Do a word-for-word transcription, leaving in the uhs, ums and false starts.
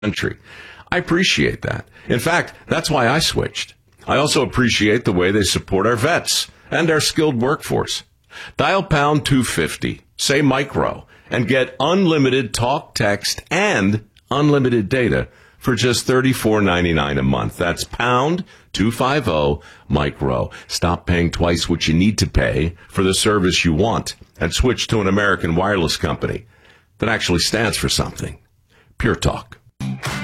country. I appreciate that. In fact, that's why I switched. I also appreciate the way they support our vets and our skilled workforce. Dial pound two fifty, say micro, and get unlimited talk, text, and unlimited data for just thirty-four ninety-nine a month. That's pound two fifty micro. Stop paying twice what you need to pay for the service you want and switch to an American wireless company that actually stands for something. Pure Talk.